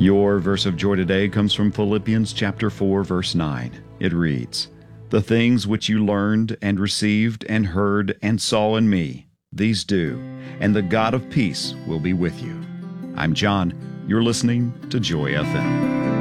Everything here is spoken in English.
Your verse of joy today comes from Philippians chapter 4, verse 9. It reads, "The things which you learned and received and heard and saw in me, these do, and the God of peace will be with you." I'm John. You're listening to Joy FM.